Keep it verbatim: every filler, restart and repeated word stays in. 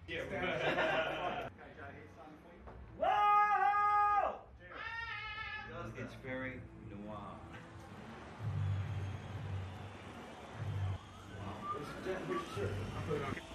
Yeah. Okay, Joe, here's something for you. Whoa! Cheers. It's very noir. Wow. Which shirt? I put it on.